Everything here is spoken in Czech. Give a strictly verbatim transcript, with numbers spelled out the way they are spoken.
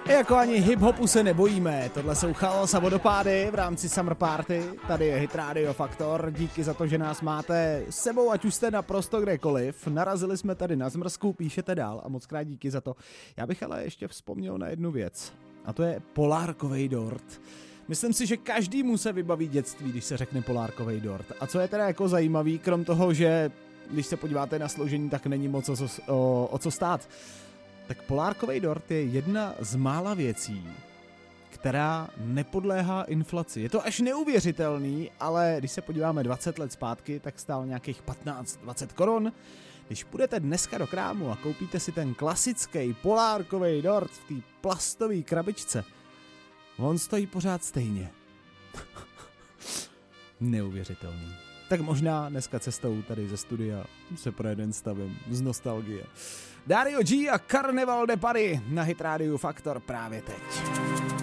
Jako ani hip-hopu se nebojíme, tohle jsou Chaos a vodopády v rámci Summer Party, tady je Hit Radio Faktor, díky za to, že nás máte s sebou, ať už jste naprosto kdekoliv, narazili jsme tady na zmrzku, píšete dál a moc krát díky za to. Já bych ale ještě vzpomněl na jednu věc, a to je polárkovej dort. Myslím si, že každému se vybaví dětství, když se řekne polárkovej dort. A co je teda jako zajímavý, krom toho, že když se podíváte na složení, tak není moc o co, o, o co stát, tak polárkovej dort je jedna z mála věcí, která nepodléhá inflaci. Je to až neuvěřitelný, ale když se podíváme dvacet let zpátky, tak stál nějakých patnáct dvacet korun. Když půjdete dneska do krámu a koupíte si ten klasický polárkovej dort v té plastové krabičce, on stojí pořád stejně. Neuvěřitelný. Tak možná dneska cestou tady ze studia se projeden stavem z nostalgie. Dario G a Carnaval de Paris na Hit Radio Faktor právě teď.